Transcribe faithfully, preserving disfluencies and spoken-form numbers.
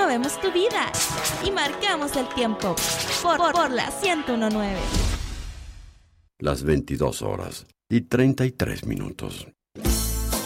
movemos tu vida y marcamos el tiempo por, por, por la ciento uno punto nueve. Las veintidós horas y treinta y tres minutos.